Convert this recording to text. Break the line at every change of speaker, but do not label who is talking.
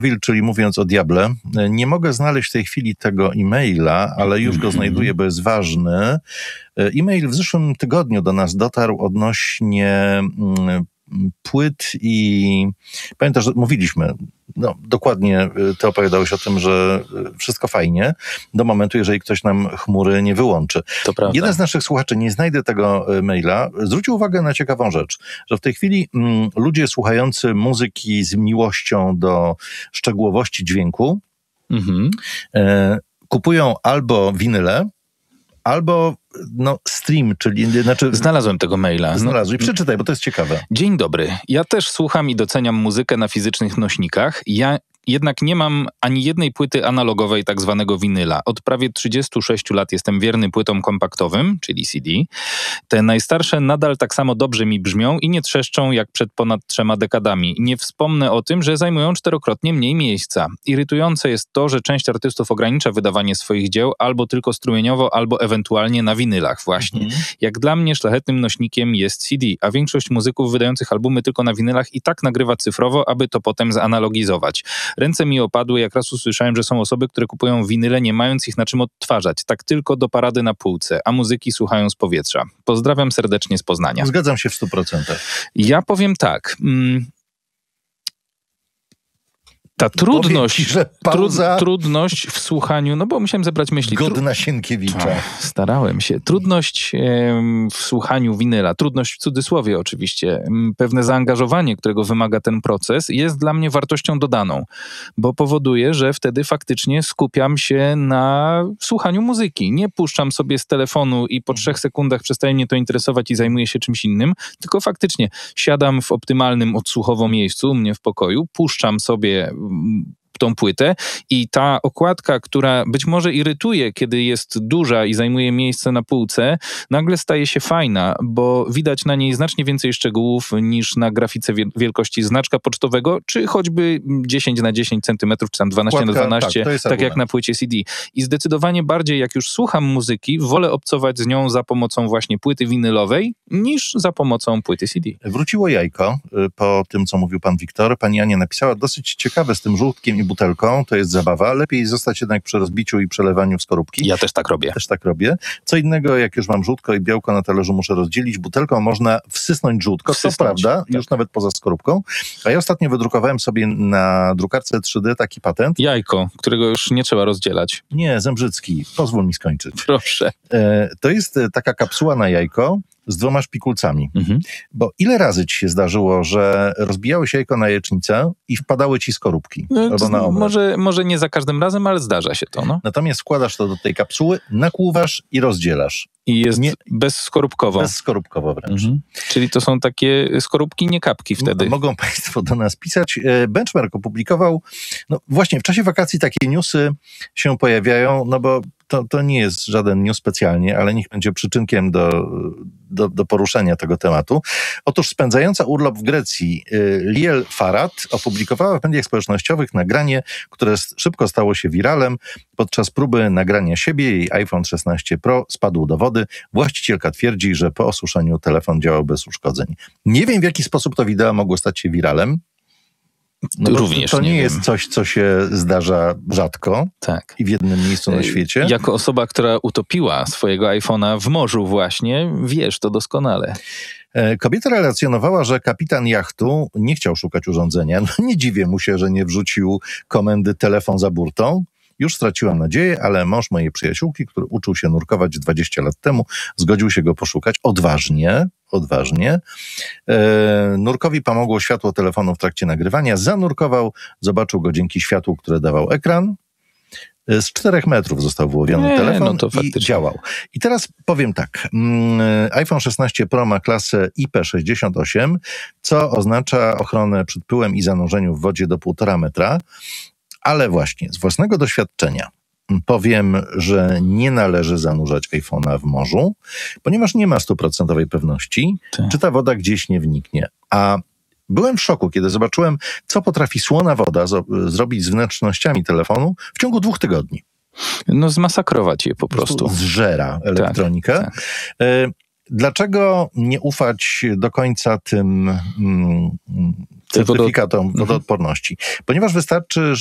czyli mówiąc o diable, nie mogę znaleźć w tej chwili tego e-maila, ale już go znajduję, bo jest ważny. E-mail w zeszłym tygodniu do nas dotarł odnośnie płyt i pamiętasz, że mówiliśmy, dokładnie ty opowiadałeś o tym, że wszystko fajnie do momentu, jeżeli ktoś nam chmury nie wyłączy.
To prawda.
Jeden z naszych słuchaczy, nie znajdę tego maila, zwrócił uwagę na ciekawą rzecz, że w tej chwili ludzie słuchający muzyki z miłością do szczegółowości dźwięku kupują albo winyle, albo stream, czyli...
Znalazłem tego maila.
Znalazłem. Przeczytaj, bo to jest ciekawe.
Dzień dobry. Ja też słucham i doceniam muzykę na fizycznych nośnikach. Ja jednak nie mam ani jednej płyty analogowej, tak zwanego winyla. Od prawie 36 lat jestem wierny płytom kompaktowym, czyli CD. Te najstarsze nadal tak samo dobrze mi brzmią i nie trzeszczą jak przed ponad 3 dekadami. Nie wspomnę o tym, że zajmują 4-krotnie mniej miejsca. Irytujące jest to, że część artystów ogranicza wydawanie swoich dzieł albo tylko strumieniowo, albo ewentualnie na winylach właśnie. Jak dla mnie szlachetnym nośnikiem jest CD, a większość muzyków wydających albumy tylko na winylach i tak nagrywa cyfrowo, aby to potem zanalogizować. Ręce mi opadły, jak raz usłyszałem, że są osoby, które kupują winyle, nie mając ich na czym odtwarzać. Tak tylko do parady na półce, a muzyki słuchają z powietrza. Pozdrawiam serdecznie z Poznania.
Zgadzam się w 100%.
Ja powiem tak. Ta trudność, trudność w słuchaniu, bo musiałem zebrać myśli.
Godna Sienkiewicza.
Starałem się. Trudność w słuchaniu winyla, trudność w cudzysłowie oczywiście, pewne zaangażowanie, którego wymaga ten proces, jest dla mnie wartością dodaną, bo powoduje, że wtedy faktycznie skupiam się na słuchaniu muzyki. Nie puszczam sobie z telefonu i po 3 sekundach przestaje mnie to interesować i zajmuję się czymś innym, tylko faktycznie siadam w optymalnym odsłuchowo miejscu u mnie w pokoju, puszczam sobie tą płytę i ta okładka, która być może irytuje, kiedy jest duża i zajmuje miejsce na półce, nagle staje się fajna, bo widać na niej znacznie więcej szczegółów niż na grafice wielkości znaczka pocztowego, czy choćby 10x10 cm, czy tam 12x12, tak jak na płycie CD. I zdecydowanie bardziej, jak już słucham muzyki, wolę obcować z nią za pomocą właśnie płyty winylowej, niż za pomocą płyty CD.
Wróciło jajko po tym, co mówił pan Wiktor. Pani Ania napisała dosyć ciekawe z tym żółtkiem i butelką, to jest zabawa. Lepiej zostać jednak przy rozbiciu i przelewaniu w skorupki.
Ja też tak robię.
Co innego, jak już mam żółtko i białko na talerzu, muszę rozdzielić. Butelką można wsysnąć żółtko, to prawda, tak. Już nawet poza skorupką. A ja ostatnio wydrukowałem sobie na drukarce 3D taki patent.
Jajko, którego już nie trzeba rozdzielać.
Nie, Zembrzycki. Pozwól mi skończyć.
Proszę.
To jest taka kapsuła na jajko z 2 szpikulcami. Bo ile razy ci się zdarzyło, że rozbijałeś jajko na jajecznicę i wpadały ci skorupki? Albo na omlet?
Może nie za każdym razem, ale zdarza się to.
Natomiast wkładasz to do tej kapsuły, nakłuwasz i rozdzielasz.
I jest bezskorupkowo.
Bezskorupkowo wręcz.
Czyli to są takie skorupki, nie kapki wtedy.
Mogą państwo do nas pisać. Benchmark opublikował, właśnie w czasie wakacji takie newsy się pojawiają, bo to nie jest żaden news specjalnie, ale niech będzie przyczynkiem do poruszenia tego tematu. Otóż spędzająca urlop w Grecji Liel Farad opublikowała w mediach społecznościowych nagranie, które szybko stało się wiralem. Podczas próby nagrania siebie jej iPhone 16 Pro spadł do wody. Właścicielka twierdzi, że po osuszeniu telefon działał bez uszkodzeń. Nie wiem, w jaki sposób to wideo mogło stać się wiralem.
Również
to nie jest coś, co się zdarza rzadko i w jednym miejscu na świecie.
Jako osoba, która utopiła swojego iPhone'a w morzu właśnie, wiesz to doskonale.
Kobieta relacjonowała, że kapitan jachtu nie chciał szukać urządzenia. Nie dziwię mu się, że nie wrzucił komendy telefon za burtą. Już straciłam nadzieję, ale mąż mojej przyjaciółki, który uczył się nurkować 20 lat temu, zgodził się go poszukać odważnie. Nurkowi pomogło światło telefonu w trakcie nagrywania. Zanurkował, zobaczył go dzięki światłu, które dawał ekran. Z 4 metrów został wyłowiony telefon i działał. I teraz powiem tak. iPhone 16 Pro ma klasę IP68, co oznacza ochronę przed pyłem i zanurzeniem w wodzie do 1,5 metra. Ale właśnie z własnego doświadczenia powiem, że nie należy zanurzać iPhone'a w morzu, ponieważ nie ma 100% pewności, czy ta woda gdzieś nie wniknie. A byłem w szoku, kiedy zobaczyłem, co potrafi słona woda zrobić z wnętrznościami telefonu w ciągu 2 tygodni.
Zmasakrować je po prostu.
Zżera elektronikę. Dlaczego nie ufać do końca tym certyfikatom wodoodporności? Ponieważ wystarczy,